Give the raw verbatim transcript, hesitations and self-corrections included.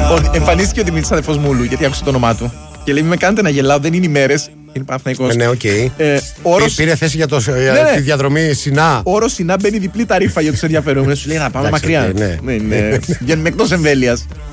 Εμφανίστηκε ο Δημήτρης αδερφός μου Ούλου, γιατί άκουσε το όνομά του. Και λέει: με κάνετε να γελάω, δεν είναι ημέρες. Είναι Παναθηναϊκός. Ναι, οκ. Okay. Ε, όρος... Πήρε θέση για, το, για ναι, ναι. τη διαδρομή Σινά. Όρο Σινά μπαίνει διπλή ταρήφα για τους ενδιαφερόμενους. Σου λέει να πάμε Εντάξει, μακριά. okay, ναι. Ναι, ναι. Βγαίνουμε εκτός εμβέλειας.